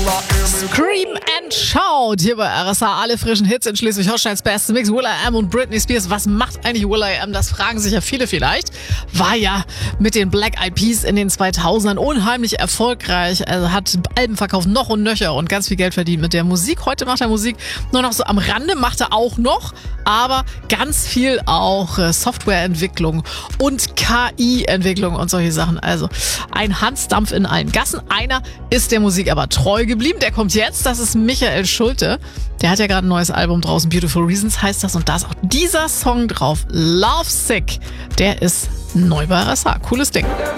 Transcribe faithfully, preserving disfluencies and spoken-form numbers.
Scream and Shout hier bei R S A. Alle frischen Hits in Schleswig-Holsteins beste Mix. will.i.am und Britney Spears. Was macht eigentlich will.i.am? Das fragen sich ja viele vielleicht. War ja mit den Black Eyed Peas in den zweitausendern unheimlich erfolgreich. Also hat Alben verkauft noch und nöcher und ganz viel Geld verdient mit der Musik. Heute macht er Musik nur noch so am Rande, macht er auch noch, aber ganz viel auch äh, Softwareentwicklung und K I-Entwicklung und solche Sachen. Also ein Hansdampf in allen Gassen. Einer ist der Musik aber treu geblieben. Der kommt jetzt. Das ist Michael Schulte. Der hat ja gerade ein neues Album draußen. Beautiful Reasons heißt das. Und da ist auch dieser Song drauf. Love Sick. Der ist neu bei R S A. Cooles Ding.